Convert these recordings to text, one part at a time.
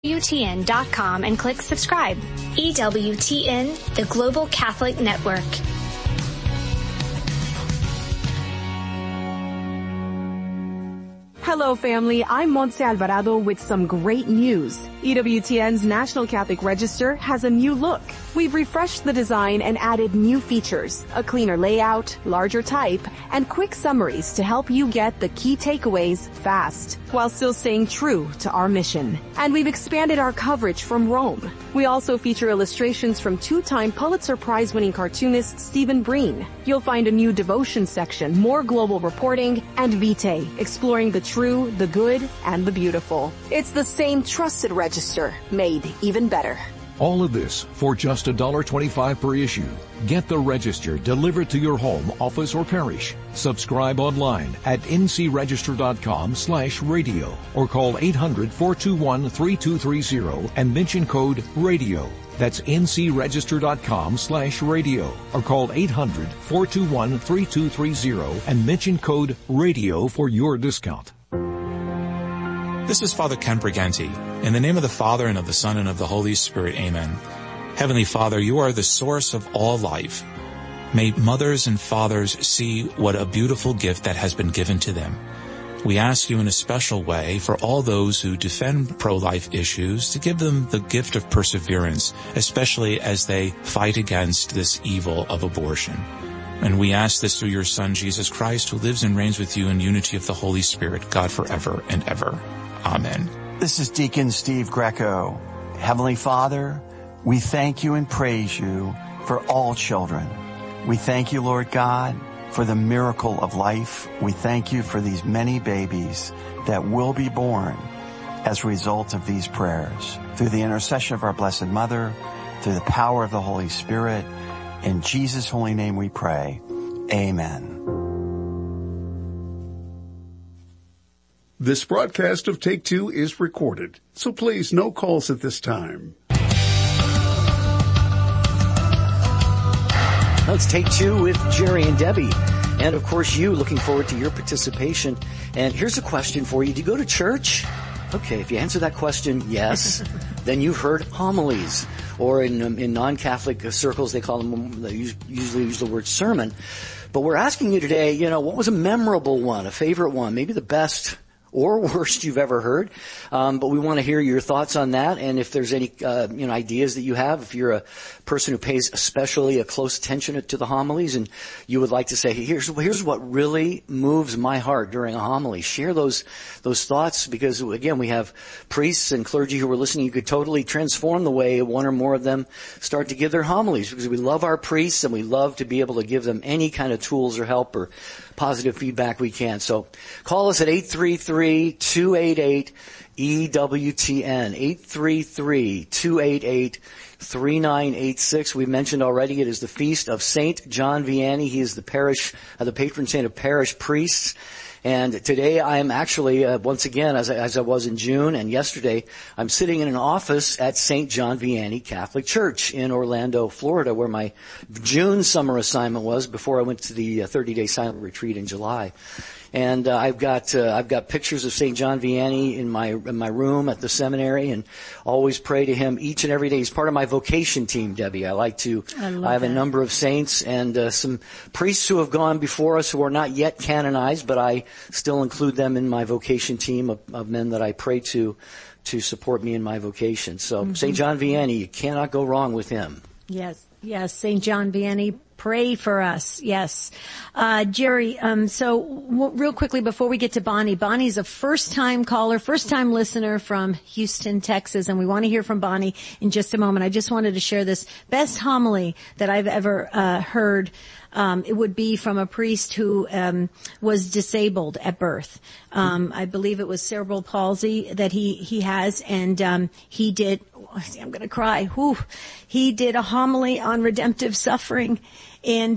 EWTN.com and click subscribe. EWTN, the Global Catholic Network. Hello, family. I'm Montse Alvarado with some great news. EWTN's National Catholic Register has a new look. We've refreshed the design and added new features, a cleaner layout, larger type, and quick summaries to help you get the key takeaways fast, while still staying true to our mission. And we've expanded our coverage from Rome. We also feature illustrations from two-time Pulitzer Prize-winning cartoonist Stephen Breen. You'll find a new devotion section, more global reporting, and Vitae, exploring the true, the good, and the beautiful. It's the same trusted register, made even better. All of this for just $1.25 per issue. Get the Register delivered to your home, office, or parish. Subscribe online at ncregister.com/radio or call 800-421-3230 and mention code RADIO. That's ncregister.com/radio or call 800-421-3230 and mention code RADIO for your discount. This is Father Ken Briganti. In the name of the Father, and of the Son, and of the Holy Spirit, amen. Heavenly Father, you are the source of all life. May mothers and fathers see what a beautiful gift that has been given to them. We ask you in a special way for all those who defend pro-life issues to give them the gift of perseverance, especially as they fight against this evil of abortion. And we ask this through your Son, Jesus Christ, who lives and reigns with you in unity of the Holy Spirit, God forever and ever. Amen. This is Deacon Steve Greco. Heavenly Father, we thank you and praise you for all children. We thank you, Lord God, for the miracle of life. We thank you for these many babies that will be born as a result of these prayers. Through the intercession of our Blessed Mother, through the power of the Holy Spirit, in Jesus' holy name we pray. Amen. This broadcast of Take Two is recorded, so please no calls at this time. Let's Take Two with Jerry and Debbie. And of course you, looking forward to your participation. And here's a question for you. Do you go to church? Okay, if you answer that question, yes, then you've heard homilies. Or in non-Catholic circles, they call them, they usually use the word sermon. But we're asking you today, what was a memorable one, a favorite one, maybe the best or worst you've ever heard. But we want to hear your thoughts on that. And if there's any, ideas that you have, if you're a person who pays especially a close attention to the homilies and you would like to say, here's what really moves my heart during a homily. Share those thoughts, because again, we have priests and clergy who are listening. You could totally transform the way one or more of them start to give their homilies, because we love our priests and we love to be able to give them any kind of tools or help or positive feedback we can. So call us at 833-288-EWTN, 833-288-3986. We've mentioned already it is the feast of Saint John Vianney. He is the patron saint of parish priests. And today I am actually, once again, as I was in June and yesterday, I'm sitting in an office at St. John Vianney Catholic Church in Orlando, Florida, where my June summer assignment was before I went to the 30-day silent retreat in July. And I've got pictures of St. John Vianney in my room at the seminary, and always pray to him each and every day. He's part of my vocation team, Debbie. I have a number of saints and some priests who have gone before us who are not yet canonized, but I still include them in my vocation team of men that I pray to support me in my vocation. So St. John Vianney, you cannot go wrong with him. Yes, St. John Vianney. Pray for us. Yes. Jerry, real quickly before we get to Bonnie. Bonnie's a first-time caller, first-time listener from Houston, Texas, and we want to hear from Bonnie in just a moment. I just wanted to share this best homily that I've ever heard. It would be from a priest who was disabled at birth. I believe it was cerebral palsy that he has, and he did, I'm going to cry. He did a homily on redemptive suffering. And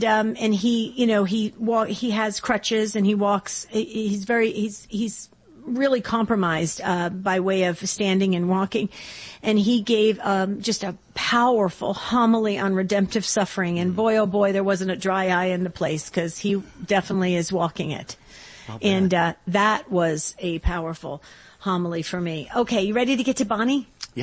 he has crutches and he walks, he's really compromised, by way of standing and walking. And he gave, just a powerful homily on redemptive suffering. And boy, oh boy, there wasn't a dry eye in the place, because he definitely is walking it. And, that was a powerful homily for me. Okay, you ready to get to Bonnie?